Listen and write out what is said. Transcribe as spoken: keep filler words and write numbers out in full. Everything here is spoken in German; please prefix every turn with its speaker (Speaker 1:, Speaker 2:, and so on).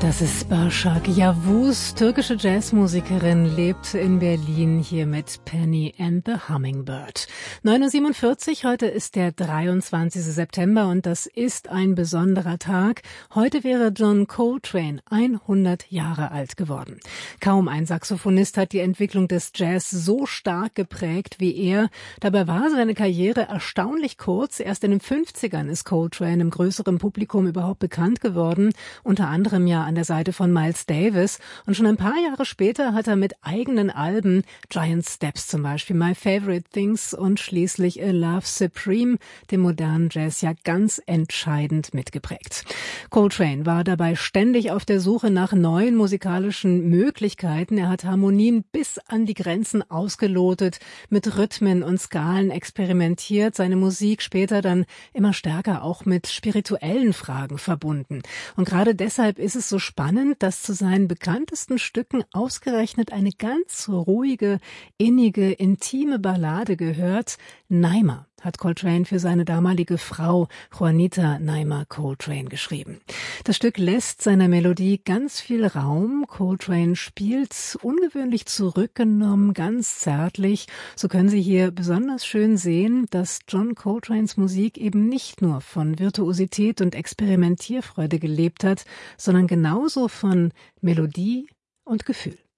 Speaker 1: Das ist Başak Yavuz, türkische Jazzmusikerin, lebt in Berlin hier mit Penny and the Hummingbird. neun Uhr siebenundvierzig, heute ist der dreiundzwanzigste September und das ist ein besonderer Tag. Heute wäre John Coltrane hundert Jahre alt geworden. Kaum ein Saxophonist hat die Entwicklung des Jazz so stark geprägt wie er. Dabei war seine Karriere erstaunlich kurz. Erst in den fünfzigern ist Coltrane im größeren Publikum überhaupt bekannt geworden, unter anderem ja an der Seite von Miles Davis. Und schon ein paar Jahre später hat er mit eigenen Alben, Giant Steps zum Beispiel, My Favorite Things und schließlich A Love Supreme, den modernen Jazz ja ganz entscheidend mitgeprägt. Coltrane war dabei ständig auf der Suche nach neuen musikalischen Möglichkeiten. Er hat Harmonien bis an die Grenzen ausgelotet, mit Rhythmen und Skalen experimentiert, seine Musik später dann immer stärker auch mit spirituellen Fragen verbunden. Und gerade deshalb ist es so spannend, dass zu seinen bekanntesten Stücken ausgerechnet eine ganz ruhige, innige, intime Ballade gehört. Naima hat Coltrane für seine damalige Frau Juanita Naima Coltrane geschrieben. Das Stück lässt seiner Melodie ganz viel Raum. Coltrane spielt ungewöhnlich zurückgenommen, ganz zärtlich. So können Sie hier besonders schön sehen, dass John Coltranes Musik eben nicht nur von Virtuosität und Experimentierfreude gelebt hat, sondern genauso von Melodie und Gefühl.